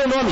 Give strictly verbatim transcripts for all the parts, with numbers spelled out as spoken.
seu nome?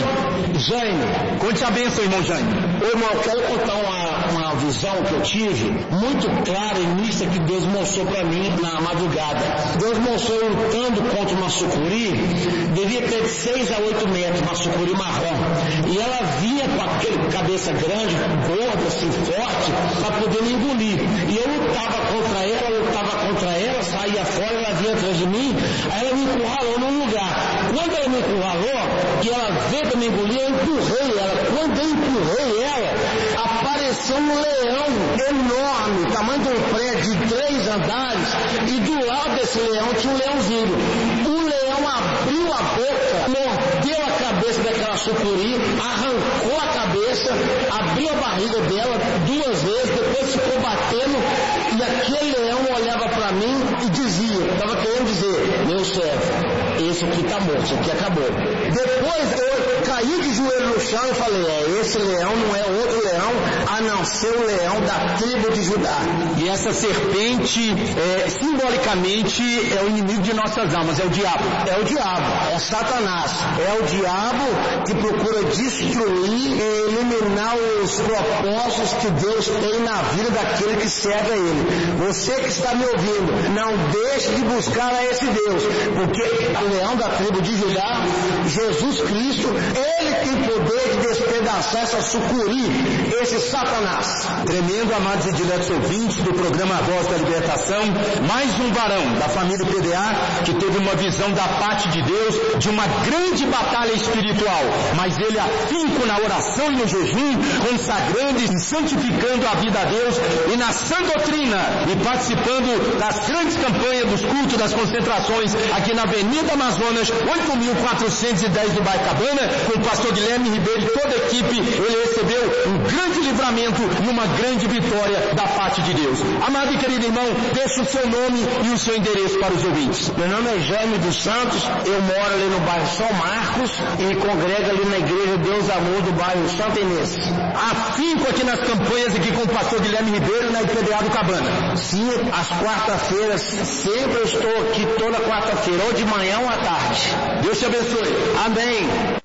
Jaime. Conte a bênção, irmão Jaime. Ô irmão, eu quero contar uma, uma visão que eu tive, muito clara e nítida, que Deus mostrou para mim na madrugada. Deus mostrou eu lutando contra uma sucuri, devia ter de seis a oito metros, uma sucuri marrom. E ela vinha com aquele cabeça grande, gorda, assim, forte, para poder me engolir. E eu lutava contra ela, lutava contra ela, saía fora, ela vinha atrás de mim, aí ela me encurralou num lugar. Quando ela me encurralou, que ela veio para me engolir, eu empurrei ela. Quando eu empurrei ela, apareceu um leão enorme, tamanho de um prédio de três andares, e do lado desse leão tinha um leãozinho. O leão abriu a boca, mordeu a cabeça daquela sucuri, arrancou a cabeça, abriu a barriga dela duas vezes, depois ficou batendo, e aquele leão olhava para mim e dizia, estava querendo dizer, meu servo, esse aqui está morto, esse aqui acabou. Depois eu caí de joelho no chão e falei, é, esse leão não é outro leão, a não ser o leão da tribo de Judá. E essa serpente, é, simbolicamente, é o inimigo de nossas almas, é o diabo. É o diabo, é Satanás. É o diabo que procura destruir e eliminar os propósitos que Deus tem na vida daquele que serve a Ele. Você que está me ouvindo, não deixe de buscar a esse Deus, porque o leão da tribo de Judá, Jesus Cristo, Ele tem poder de despedaçar essa sucuri, esse Satanás. Tremendo, amados e diletos ouvintes do programa Voz da Libertação, mais um varão da família P D A que teve uma visão da parte de Deus de uma grande batalha espiritual, mas ele afinco na oração e no jejum, consagrando e santificando a vida a Deus e na sã doutrina e participando das grandes campanhas dos cultos, das concentrações aqui na Avenida Amazonas, oito mil quatrocentos e dez do Baicabana, com o pastor Guilherme Ribeiro e toda a equipe. Ele recebeu um grande livramento e uma grande vitória da parte de Deus. Amado e querido irmão, deixe o seu nome e o seu endereço para os ouvintes. Meu nome é Jaime dos Santos, eu moro ali no bairro São Marcos e congrego ali na igreja Deus Amor do bairro Santa Inês. Afinco aqui nas campanhas aqui com o pastor Guilherme Ribeiro na I P D A do Cabana. Sim, às quarta-feiras, sempre eu estou aqui toda quarta-feira, ou de manhã ou à tarde. Deus te abençoe. Amém.